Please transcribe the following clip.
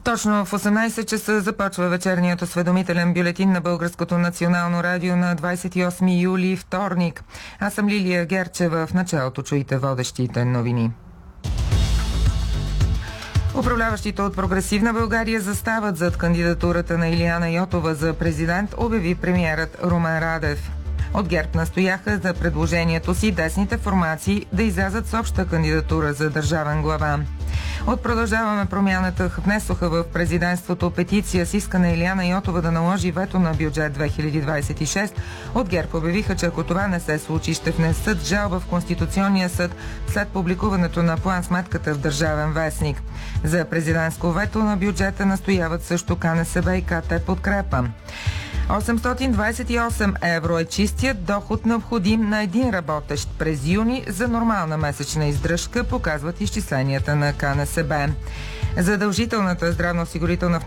Точно в 18 часа започва вечерният осведомителен бюлетин на Българското национално радио на 28 юли, вторник. Аз съм Лилия Герчева. В началото чуйте водещите новини. Управляващите от Прогресивна България застават зад кандидатурата на Илияна Йотова за президент, обяви премиерът Румен Радев. От ГЕРБ настояха за предложението си десните формации да излязат с обща кандидатура за държавен глава. От Продължаваме промяната внесоха в президентството петиция с искане Илияна Йотова да наложи вето на бюджет 2026. От ГЕРБ обявиха, че ако това не се случи, ще внесат жалба в Конституционния съд след публикуването на план-сметката в Държавен вестник. За президентско вето на бюджета настояват също КНСБ и КТ Подкрепа. 828 евро е чистият доход, необходим на един работещ през юни за нормална месечна издръжка, показват изчисленията на КНСБ. Задължителната здравноосигурителна